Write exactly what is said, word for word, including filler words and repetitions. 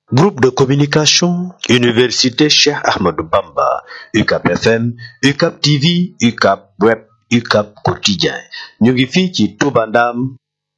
Groupe de communication, Université Cheikh Ahmadou Bamba, U C A P F M, U C A P T V, U C A P Web, U C A P Quotidien. Ñu ngi fii ci Touba Ndam